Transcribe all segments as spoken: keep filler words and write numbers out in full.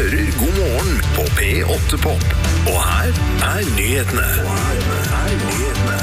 hører God morgen på P åtte Pop. Og her er nyhetene. Og her er nyhetene.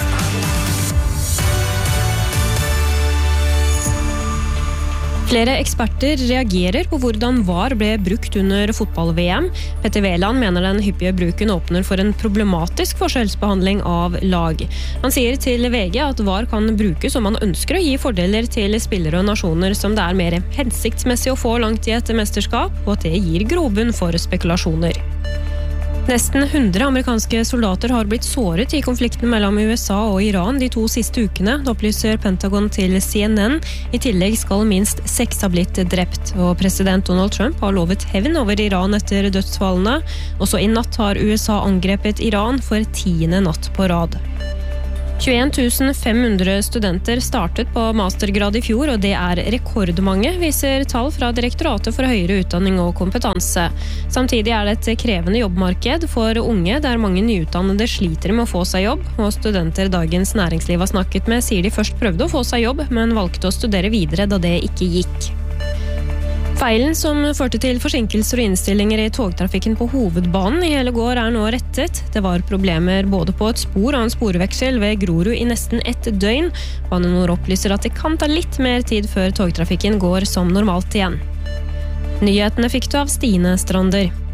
Flere eksperter reagerer på hvordan V A R ble brukt under fotball-V M. Petter Wæland mener den hyppige bruken åpner for en problematisk forskjellsbehandling av lag. Han sier til V G at V A R kan brukes om man ønsker å gi fordeler til spillere og nasjoner som det er mer hensiktsmessig å få langt i et mesterskap, og at det gir grobunn for spekulasjoner. Nesten hundre amerikanske soldater har blitt såret i konflikten mellom U S A og Iran de to siste ukene, det opplyser Pentagon til C N N. I tillegg skal minst seks ha blitt drept, og president Donald Trump har lovet hevn over Iran etter dødsfallene. Også i natt har U S A angrepet Iran for tiende natt på rad. tjueen tusen fem hundre studenter startet på mastergrad i fjor, og det er rekordmange, viser tall fra Direktoratet for høyere utdanning og kompetanse. Samtidig er det et krevende jobbmarked for unge, der mange nyutdannede sliter med å få seg jobb, og studenter Dagens Næringsliv har snakket med sier de først prøvde å få seg jobb, men valgte å studere videre da det ikke gikk. Feilen som førte til forsinkelser og innstillinger i togtrafikken på hovedbanen i hele går er nå rettet. Det var problemer både på et spor og en sporveksel ved Grorud i nesten ett døgn. Bane Nor opplyser at det kan ta litt mer tid før togtrafikken går som normalt igjen. Nyhetene fikk du av Stine Strander.